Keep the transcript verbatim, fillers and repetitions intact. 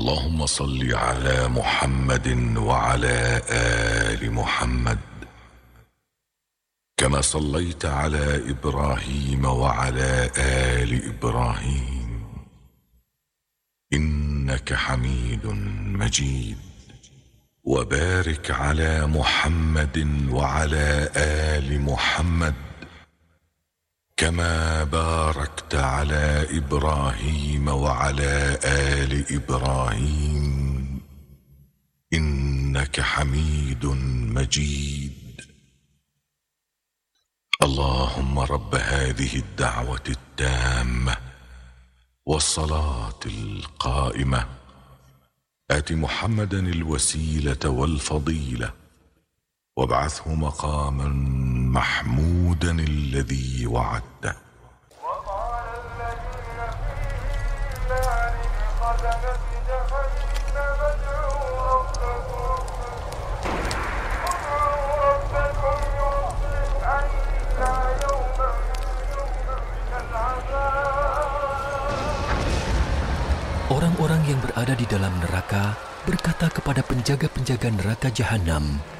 اللهم صل على محمد وعلى آل محمد كما صليت على إبراهيم وعلى آل إبراهيم إنك حميد مجيد. وبارك على محمد وعلى آل محمد كما باركت على إبراهيم وعلى آل إبراهيم إنك حميد مجيد. اللهم رب هذه الدعوة التامة والصلاة القائمة آت محمدا الوسيلة والفضيلة وابعثه مقاما محمودا الذي وعدته. وقال الذين في النار لخزنة جهنم ادعوا ربكم ادعوا ربكم يخرج عنا يوما من العذاب. Orang-orang yang berada di dalam neraka berkata kepada penjaga-penjaga neraka Jahanam,